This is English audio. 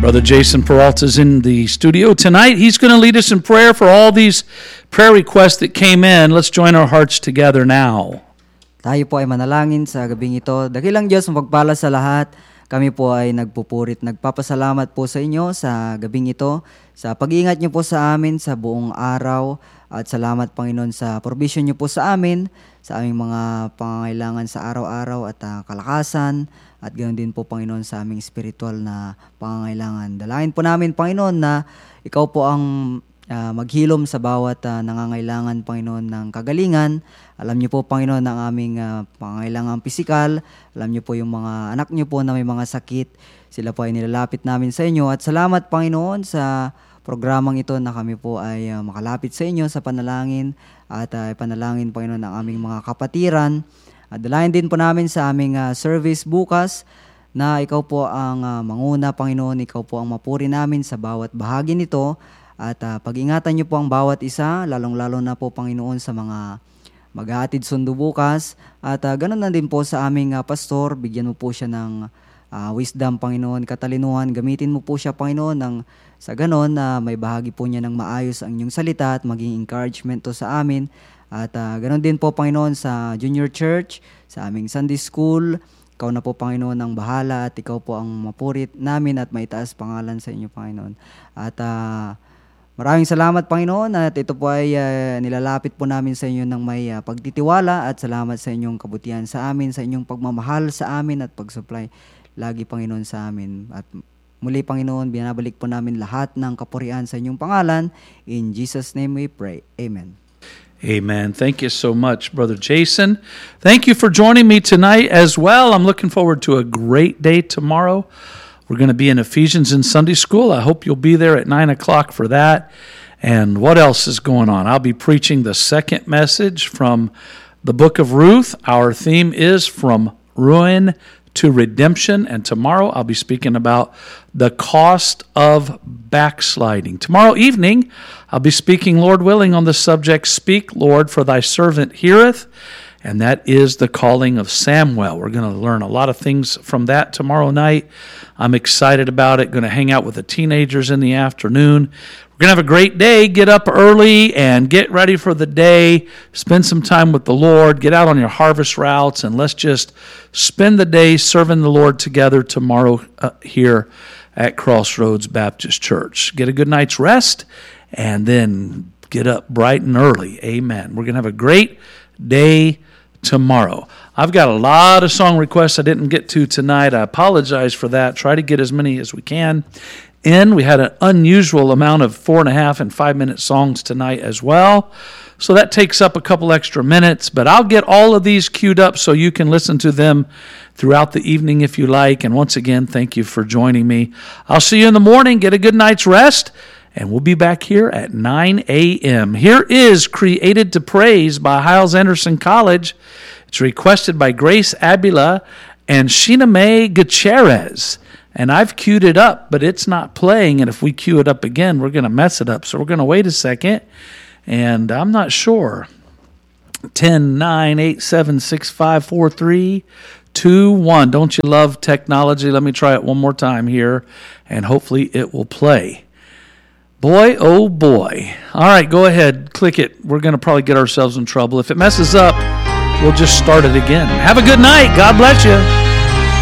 Brother Jason Peralta is in the studio tonight. He's going to lead us in prayer for all these prayer requests that came in. Let's join our hearts together now. Tayo po ay manalangin sa gabing ito. Dakilang Diyos, magpala sa lahat. Kami po ay nagpupurit, nagpapasalamat po sa inyo sa gabing ito, sa pag-iingat niyo po sa amin sa buong araw. At salamat, Panginoon, sa provision niyo po sa amin, sa aming mga pangangailangan sa araw-araw at kalakasan. At ganoon din po, Panginoon, sa aming spiritual na pangangailangan. Dalangin po namin, Panginoon, na ikaw po ang maghilom sa bawat nangangailangan, Panginoon, ng kagalingan. Alam niyo po, Panginoon, ang aming pangangailangan pisikal. Alam niyo po yung mga anak niyo po na may mga sakit. Sila po ay nilalapit namin sa inyo. At salamat, Panginoon, sa programang ito na kami po ay makalapit sa inyo sa panalangin. At panalangin, Panginoon, ang aming mga kapatiran. At dalayan din po namin sa aming service bukas na ikaw po ang manguna, Panginoon. Ikaw po ang mapuri namin sa bawat bahagi nito. At pag-ingatan niyo po ang bawat isa, lalong-lalo na po, Panginoon, sa mga maghahatid sundo bukas. At ganun na din po sa aming pastor. Bigyan mo po siya ng wisdom, Panginoon, katalinuhan. Gamitin mo po siya, Panginoon, sa ganun na may bahagi po niya ng maayos ang inyong salita at maging encouragement to sa amin. At ganoon din po, Panginoon, sa junior church, sa aming Sunday school. Ikaw na po, Panginoon, ang bahala at ikaw po ang mapurit namin at maitaas pangalan sa inyo, Panginoon. At maraming salamat, Panginoon, at ito po ay nilalapit po namin sa inyo ng may pagtitiwala at salamat sa inyong kabutihan sa amin, sa inyong pagmamahal sa amin at pag-supply lagi, Panginoon, sa amin. At muli, Panginoon, binabalik po namin lahat ng kapurihan sa inyong pangalan. In Jesus' name we pray. Amen. Amen. Thank you so much, Brother Jason. Thank you for joining me tonight as well. I'm looking forward to a great day tomorrow. We're going to be in Ephesians in Sunday school. I hope you'll be there at 9 o'clock for that. And what else is going on? I'll be preaching the second message from the book of Ruth. Our theme is From Ruin to Redemption. And tomorrow I'll be speaking about the cost of backsliding. Tomorrow evening, I'll be speaking, Lord willing, on the subject, Speak, Lord, for thy servant heareth. And that is the calling of Samuel. We're going to learn a lot of things from that tomorrow night. I'm excited about it. Going to hang out with the teenagers in the afternoon. We're going to have a great day. Get up early and get ready for the day. Spend some time with the Lord. Get out on your harvest routes, and let's just spend the day serving the Lord together tomorrow here at Crossroads Baptist Church. Get a good night's rest, and then get up bright and early. Amen. We're going to have a great day tomorrow. I've got a lot of song requests I didn't get to tonight. I apologize for that. Try to get as many as we can in. We had an unusual amount of 4.5 and 5 minute songs tonight as well. So that takes up a couple extra minutes, but I'll get all of these queued up so you can listen to them throughout the evening if you like. And once again, thank you for joining me. I'll see you in the morning. Get a good night's rest. And we'll be back here at 9 a.m. Here is Created to Praise by Hyles Anderson College. It's requested by Grace Abila and Sheena Mae Gutierrez. And I've queued it up, but it's not playing. And if we queue it up again, we're going to mess it up. So we're going to wait a second. And I'm not sure. 10, 9, 8, 7, 6, 5, 4, 3, 2, 1. Don't you love technology? Let me try it one more time here. And hopefully it will play. Boy, oh boy. All right, go ahead. Click it. We're going to probably get ourselves in trouble. If it messes up, we'll just start it again. Have a good night. God bless you.